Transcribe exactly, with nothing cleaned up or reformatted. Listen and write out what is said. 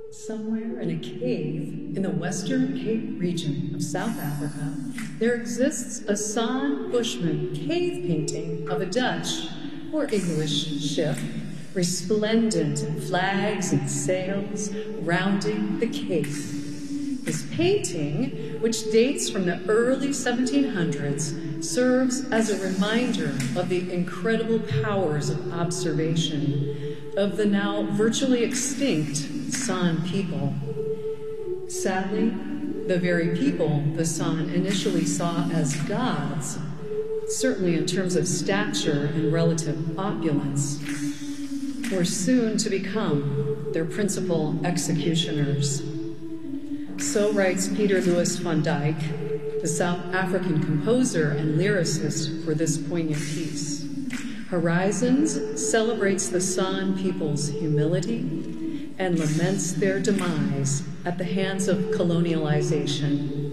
Somewhere in a cave in the Western Cape region of South Africa, there exists a San Bushman cave painting of a Dutch or English ship, resplendent in flags and sails, rounding the cape. This painting, which dates from the early seventeen hundreds, serves as a reminder of the incredible powers of observation of the now virtually extinct San people. Sadly, the very people the San initially saw as gods, certainly in terms of stature and relative opulence, were soon to become their principal executioners. So writes Peter Louis van Dijk, the South African composer and lyricist for this poignant piece. Horizons celebrates the San people's humility and laments their demise at the hands of colonialization.